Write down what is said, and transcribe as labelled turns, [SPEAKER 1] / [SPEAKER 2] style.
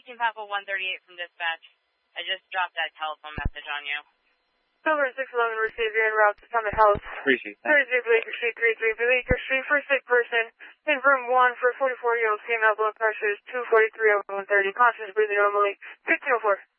[SPEAKER 1] 18 Papa 138 from dispatch. I just dropped that telephone message on you.
[SPEAKER 2] Silver 611 received your en route to Summit House.
[SPEAKER 3] Appreciate that.
[SPEAKER 2] 33 Bleecker Street, 33 Bleecker Street for a sick person. In room 1 for a 44-year-old female, blood pressure is 243 over 130. Conscious, breathing normally. 1504.